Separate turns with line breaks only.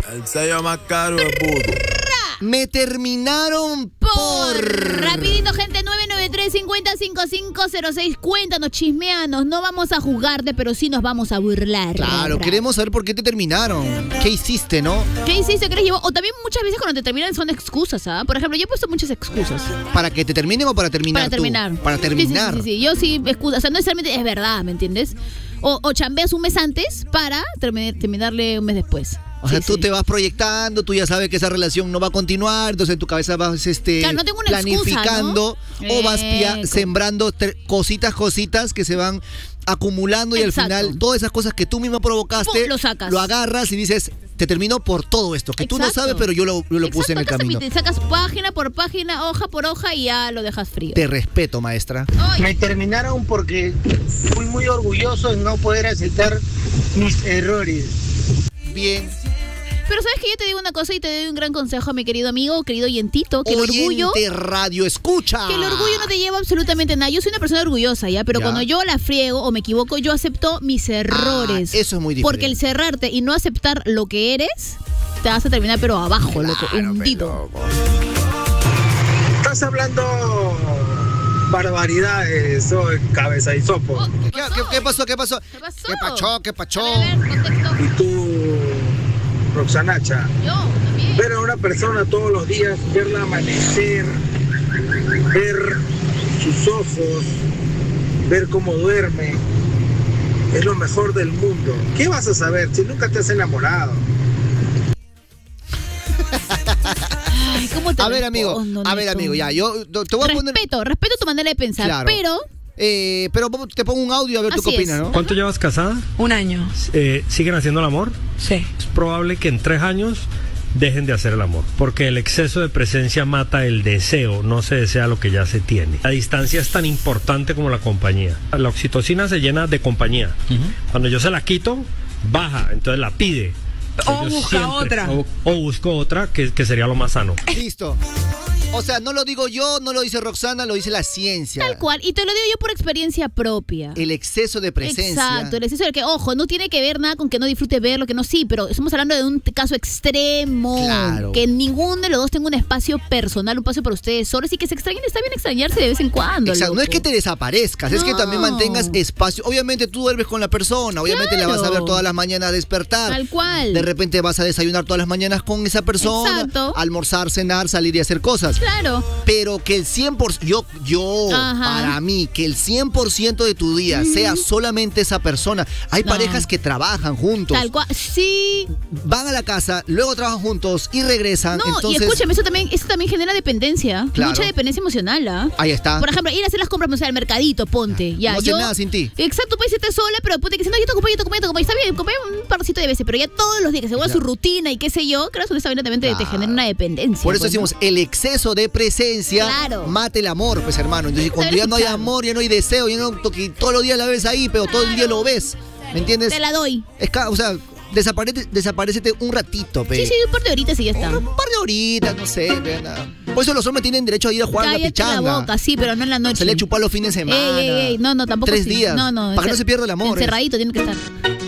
El sello más caro de puto.
Me terminaron por...
Rapidito, gente, 993-50-5506. Cuéntanos, chismeanos. No vamos a juzgarte, pero sí nos vamos a burlar.
Claro, queremos saber por qué te terminaron. ¿Qué hiciste, no?
¿Qué hiciste? ¿Qué les llevó? O también muchas veces cuando te terminan son excusas, ¿ah? Por ejemplo, yo he puesto muchas excusas.
¿Para que te terminen o para terminar
Para terminar.
tú? Para terminar.
Sí. Yo sí, excusas. O sea, no necesariamente es verdad, ¿me entiendes? O chambeas un mes antes para terminarle un mes después.
O sea, tú te vas proyectando, tú ya sabes que esa relación no va a continuar, entonces en tu cabeza vas
claro, no tengo una
planificando,
excusa, ¿no?
o vas sembrando cositas que se van acumulando y
Exacto.
al final todas esas cosas que tú misma provocaste,
lo sacas.
lo agarras y dices, te termino por todo esto, que tú no sabes, pero yo lo puse en el camino.
Te sacas página por página, hoja por hoja y ya lo dejas frío.
Te respeto, maestra.
Ay.
Me terminaron porque fui muy orgulloso en no poder aceptar mis errores.
Bien.
Pero sabes que yo te digo una cosa y te doy un gran consejo a mi querido amigo, querido oyentito, que el orgullo...
Radio Escucha.
Que el orgullo no te lleva absolutamente nada. Yo soy una persona orgullosa, ¿ya? Pero cuando yo la friego o me equivoco, yo acepto mis errores.
Eso es muy diferente.
Porque el cerrarte y no aceptar lo que eres, te vas a terminar pero abajo,
claro,
loco, hundido.
Estás hablando barbaridades, soy cabeza y sopo.
¿Qué pasó?
¿Qué pasó?
¿Qué pachó?
A ver, contexto.
Y tú, Roxanacha,
Yo también.
ver a una persona todos los días, verla amanecer, ver sus ojos, ver cómo duerme, es lo mejor del mundo. ¿Qué vas a saber si nunca te has enamorado?
Ay, ¿cómo te
A ver, amigo, ya, yo te voy a poner...
Respeto tu manera de pensar,
Claro.
pero
te pongo un audio a ver tú qué opinas, ¿no?
¿Cuánto llevas casada?
1 año.
¿Siguen haciendo el amor?
Sí.
Es probable que en 3 años dejen de hacer el amor, porque el exceso de presencia mata el deseo, no se desea lo que ya se tiene. La distancia es tan importante como la compañía. La oxitocina se llena de compañía. Cuando yo se la quito, baja, entonces la pide.
O
Yo
busca
siempre-
otra.
O busco otra, que sería lo más sano.
Listo. O sea, no lo digo yo, no lo dice Roxana, lo dice la ciencia.
tal cual. Y te lo digo yo por experiencia propia.
El exceso de presencia.
Exacto, el exceso de que, ojo, no tiene que ver nada con que no disfrute verlo, que no, sí, pero estamos hablando de un caso extremo.
Claro.
Que ninguno de los dos tenga un espacio personal, un espacio para ustedes solos y que se extrañen, está bien extrañarse de vez en cuando.
Exacto, no es
loco.
que te desaparezcas, es que también mantengas espacio. Obviamente tú duermes con la persona, obviamente la vas a ver todas las mañanas despertar.
Tal cual.
De repente vas a desayunar todas las mañanas con esa persona,
Exacto.
almorzar, cenar, salir y hacer cosas.
Claro.
Pero que el 100%,
Ajá.
para mí, que el 100% de tu día sea solamente esa persona. Hay
No.
parejas que trabajan juntos,
Tal cual. Sí.
van a la casa, luego trabajan juntos y regresan.
No,
entonces,
y escúchame, eso también genera dependencia.
Claro.
Mucha dependencia emocional, ¿ah?
ahí está.
Por ejemplo, ir a hacer las compras, o sea, al mercadito, ponte. Ya,
No hace nada sin ti.
Exacto, puedes irte sola, pero ponte que si no, yo te acompaño. Está bien, compré un parcito de veces, pero ya todos los días que se vuelva su rutina y qué sé yo, creo que eso también te genera una dependencia.
Por eso
pues, ¿no?
decimos, el exceso de presencia
Claro.
mata el amor, pues hermano. Entonces cuando ya no hay amor, ya no hay deseo, ya no, que todos los días la ves ahí, pero todo el día lo ves. ¿Me entiendes?
Te la doy.
O sea, desaparécete un ratito, pe.
Sí, un par de horitas y ya está.
Un par de horitas, no sé, pe, nada. Por eso los hombres tienen derecho a ir a jugar a la
Cállate
pichanga.
la boca, sí, pero no en la noche.
Se le chupa los fines de semana.
Ey, no, tampoco
3
sí.
días.
No,
para que no se pierda el amor.
Encerradito tiene que estar.